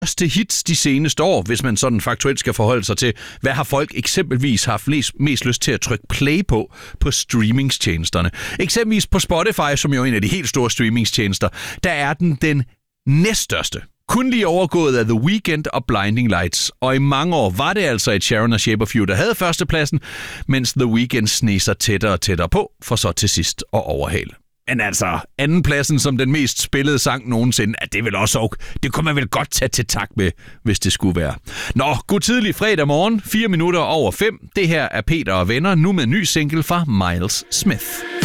største hits de seneste år, hvis man sådan faktuelt skal forholde sig til, hvad har folk eksempelvis haft mest lyst til at trykke play på streamingstjenesterne. Eksempelvis på Spotify, som jo er en af de helt store streamingstjenester, der er den næststørste. Kun lige overgået af The Weeknd og Blinding Lights. Og i mange år var det altså Ed Sheeran og Shape of You, der havde førstepladsen, mens The Weeknd sneg sig tættere og tættere på, for så til sidst at overhale. Men altså, andenpladsen som den mest spillede sang nogensinde, at det vil også okay. Det kunne man vel godt tage til tak med, hvis det skulle være. Nå, god tidlig fredag morgen, 4 minutter over 5. Det her er Peter og Venner, nu med en ny single fra Miles Smith.